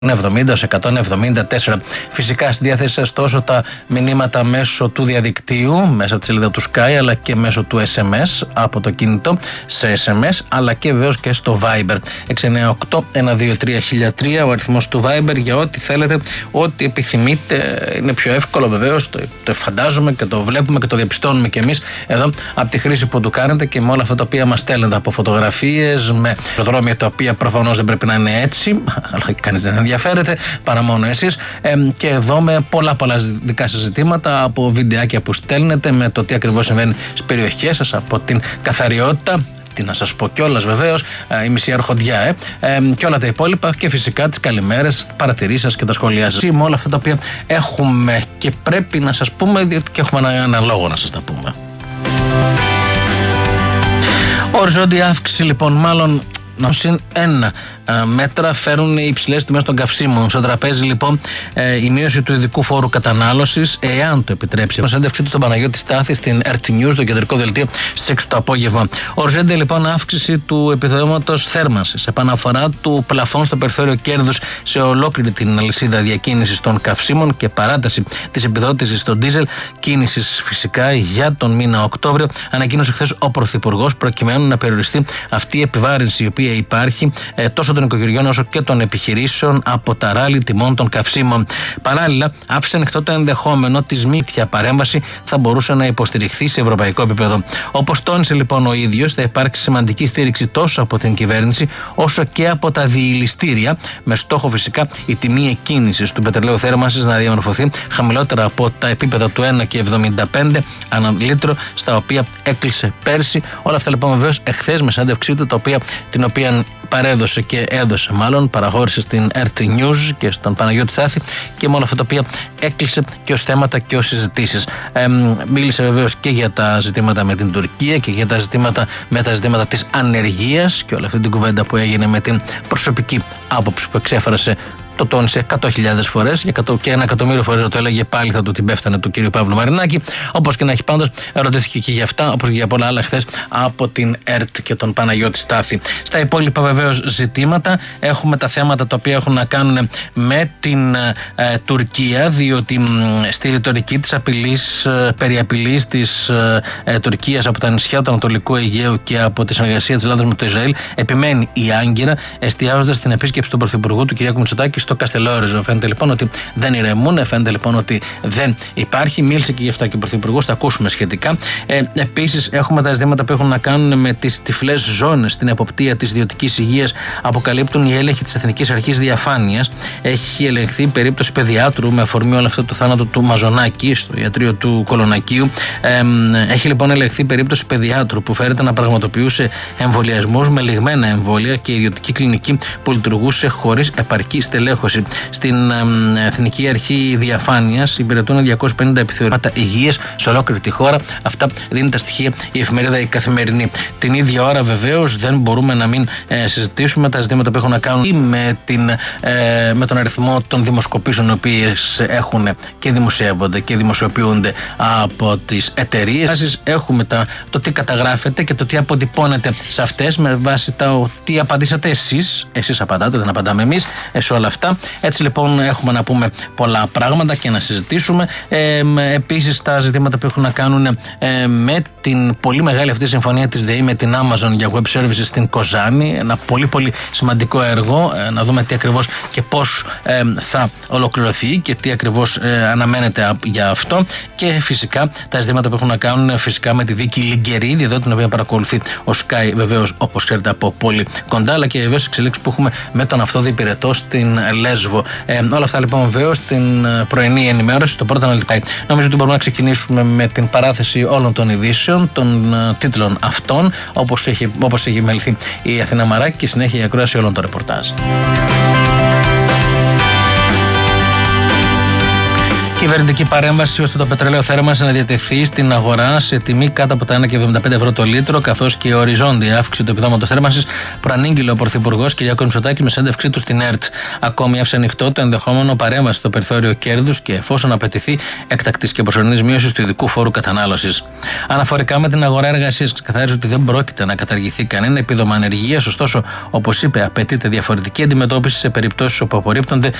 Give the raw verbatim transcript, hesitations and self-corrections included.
εβδομήντα εκατόν εβδομήντα τέσσερα. Φυσικά στη διάθεση σας τόσο τα μηνύματα μέσω του διαδικτύου, μέσα από τη σελίδα του Sky, αλλά και μέσω του ες εμ ες από το κινητό σε ες εμ ες, αλλά και βεβαίως και στο Viber. έξι εννιά οκτώ ένα δύο τρία χίλια τρία ο αριθμός του Viber για ό,τι θέλετε, ό,τι επιθυμείτε. Είναι πιο εύκολο βεβαίως, το, το φαντάζομαι και το βλέπουμε και το διαπιστώνουμε κι εμείς εδώ από τη χρήση που του κάνετε και με όλα αυτά τα οποία μας στέλνετε από φωτογραφίες, με αεροδρόμια τα οποία προφανώς δεν πρέπει να είναι έτσι, αλλά κανείς δεν ενδιαφέρεται παρά μόνο εσείς, ε, και εδώ με πολλά πολλά δικά σας ζητήματα, από βιντεάκια που στέλνετε, με το τι ακριβώς συμβαίνει στις περιοχές σας, από την καθαριότητα, τι να σας πω κιόλας βεβαίως, η μισή αρχοντιά ε, ε, και όλα τα υπόλοιπα, και φυσικά τις καλημέρες, παρατηρήσεις σας και τα σχόλιά σας, με όλα αυτά τα οποία έχουμε και πρέπει να σας πούμε, διότι και έχουμε ένα, ένα λόγο να σας τα πούμε. Οριζόντια αύξηση λοιπόν, μάλλον να συν ένα μέτρα φέρουν οι υψηλές τιμές των καυσίμων. Στο τραπέζι λοιπόν η μείωση του ειδικού φόρου κατανάλωσης, εάν το επιτρέψει. Συνέντευξή του στον Παναγιώτη Στάθη στην αρ τι News, το κεντρικό δελτίο, στις έξι το απόγευμα. Οριζόντια λοιπόν αύξηση του επιδόματος θέρμανσης, επαναφορά του πλαφών στο περιθώριο κέρδους σε ολόκληρη την αλυσίδα διακίνησης των καυσίμων και παράταση της επιδότησης στον ντίζελ κίνησης φυσικά για τον μήνα Οκτώβριο, ανακοίνωσε χθες ο Πρωθυπουργός, προκειμένου να περιοριστεί αυτή η επιβάρυνση η οποία υπάρχει ε, τόσο των οικογενειών όσο και των επιχειρήσεων από τα ράλι τιμών των καυσίμων. Παράλληλα, άφησε ανοιχτό το ενδεχόμενο της μη τέτοια παρέμβαση θα μπορούσε να υποστηριχθεί σε ευρωπαϊκό επίπεδο. Όπως τόνισε λοιπόν ο ίδιος, θα υπάρξει σημαντική στήριξη τόσο από την κυβέρνηση όσο και από τα διηλιστήρια, με στόχο φυσικά η τιμή εκκίνησης του πετρελαίου θέρμανσης να διαμορφωθεί χαμηλότερα από τα επίπεδα του ένα κόμμα εβδομήντα πέντε ανά λίτρο, στα οποία έκλεισε πέρσι. Όλα αυτά λοιπόν βεβαίως εχθές με συνέντευξή του, τα οποία, την οποία παρέδωσε και έδωσε μάλλον, παραχώρησε στην αρ τι News και στον Παναγιώτη Στάθη, και με όλα αυτά τα οποία έκλεισε και ως θέματα και ως συζητήσεις. Ε, μίλησε βεβαίως και για τα ζητήματα με την Τουρκία και για τα ζητήματα με τα ζητήματα της ανεργίας και όλη αυτή την κουβέντα που έγινε με την προσωπική άποψη που εξέφρασε. Το τόνισε εκατό χιλιάδες φορές και ένα εκατομμύριο φορές το έλεγε, πάλι θα του την πέφτανε του κύριου Παύλου Μαρινάκη. Όπως και να έχει, πάντως ερωτήθηκε και για αυτά, όπως και για πολλά άλλα χθες από την ΕΡΤ και τον Παναγιώτη Στάθη. Στα υπόλοιπα βεβαίως ζητήματα έχουμε τα θέματα τα οποία έχουν να κάνουν με την ε, Τουρκία, διότι ε, στη ρητορική της απειλής, ε, περί απειλής της ε, ε, Τουρκίας από τα νησιά του Ανατολικού Αιγαίου και από τη συνεργασία της Ελλάδας με το Ισραήλ επιμένει η Άγκυρα, εστιάζοντας στην επίσκεψη του Πρωθυπουργού του κ. Μητσοτάκη στο Καστελόριζο. Φαίνεται λοιπόν ότι δεν ηρεμούν, φαίνεται λοιπόν ότι δεν υπάρχει. Μίλησε και γι' αυτά και ο Πρωθυπουργός, θα ακούσουμε σχετικά. Ε, επίσης, έχουμε τα ζητήματα που έχουν να κάνουν με τις τυφλές ζώνες στην εποπτεία της ιδιωτικής υγείας. Αποκαλύπτουν οι έλεγχοι της Εθνικής Αρχής Διαφάνειας. Έχει ελεγχθεί περίπτωση παιδιάτρου με αφορμή όλο αυτό το θάνατο του Μαζονάκη στο ιατρείο του Κολονακίου. Ε, έχει λοιπόν ελεγχθεί περίπτωση παιδιάτρου που φέρεται να πραγματοποιούσε εμβολιασμούς με λιγμένα εμβόλια και ιδιωτική κλινική που λειτουργούσε χωρίς επαρκή στελέχωση. Στην ε, Εθνική Αρχή Διαφάνειας υπηρετούν διακόσια πενήντα επιθεωρήματα υγείας σε ολόκληρη τη χώρα. Αυτά δίνει τα στοιχεία η εφημερίδα η Καθημερινή. Την ίδια ώρα βεβαίως δεν μπορούμε να μην ε, συζητήσουμε τα ζητήματα που έχουν να κάνουν με, την, ε, με τον αριθμό των δημοσκοπήσεων οι οποίες έχουν και δημοσιεύονται και δημοσιοποιούνται από τις εταιρείες. Έχουμε τα, το τι καταγράφεται και το τι αποτυπώνεται σε αυτές με βάση το τι απαντήσατε εσείς. Εσείς απαντάτε, δεν απαντάμε εμείς σε όλα αυτά. Έτσι λοιπόν έχουμε να πούμε πολλά πράγματα και να συζητήσουμε. Ε, επίσης τα ζητήματα που έχουν να κάνουν ε, με την πολύ μεγάλη αυτή συμφωνία της ΔΕΗ με την Amazon για web services στην Κοζάνη. Ένα πολύ πολύ σημαντικό έργο. Ε, να δούμε τι ακριβώς και πώς ε, θα ολοκληρωθεί και τι ακριβώς ε, αναμένεται για αυτό. Και φυσικά τα ζητήματα που έχουν να κάνουν φυσικά με τη δίκη Λιγκερίδη, εδώ την οποία παρακολουθεί ο Sky βεβαίως, όπως ξέρετε, από πολύ κοντά, αλλά και βεβαίως εξελίξεις που έχουμε με τον Αυτόδη Πυρετό στην Λέσβο. Ε, όλα αυτά λοιπόν βεβαίως στην πρωινή ενημέρωση, το πρώτο αναλυτικά. Νομίζω ότι μπορούμε να ξεκινήσουμε με την παράθεση όλων των ειδήσεων, των uh, τίτλων αυτών, όπως έχει, όπως έχει μεληθεί η Αθηνά Μαράκη, και συνέχεια η ακρόαση όλων των ρεπορτάζ. Η Κυβερνητική παρέμβαση ώστε το πετρέλαιο θέρμανσης να διατεθεί στην αγορά σε τιμή κάτω από τα ένα κόμμα εβδομήντα πέντε ευρώ το λίτρο, καθώς και η οριζόντια αύξηση του επιδόματος θέρμανσης προανήγγειλε ο Πρωθυπουργός Κυριάκος Μητσοτάκης με συνέντευξή του στην ΕΡΤ. Ακόμη άφησε ανοιχτό το ενδεχόμενο παρέμβαση στο περιθώριο κέρδους και εφόσον απαιτηθεί έκτακτης και προσωρινής μείωσης του ειδικού φόρου κατανάλωσης. Αναφορικά με την αγορά εργασίας, ξεκαθάρισε ότι δεν πρόκειται να καταργηθεί κανένα επίδομα ανεργίας, ωστόσο, όπως είπε, απαιτείται διαφορετική αντιμετώπιση σε περιπτώσεις όπου απορρίπτονται